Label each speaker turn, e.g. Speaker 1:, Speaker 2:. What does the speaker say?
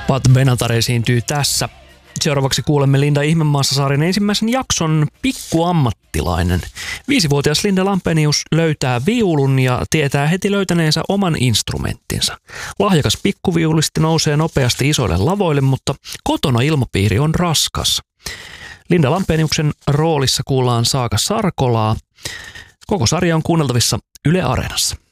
Speaker 1: Pat Benatar esiintyy tässä. Seuraavaksi kuulemme Linda Ihmemaassa-sarjan ensimmäisen jakson Pikkuammattilainen. 5-vuotias Linda Lampenius löytää viulun ja tietää heti löytäneensä oman instrumenttinsa. Lahjakas pikkuviulisti nousee nopeasti isoille lavoille, mutta kotona ilmapiiri on raskas. Linda Lampeniuksen roolissa kuullaan Saaka Sarkolaa. Koko sarja on kuunneltavissa Yle Areenassa.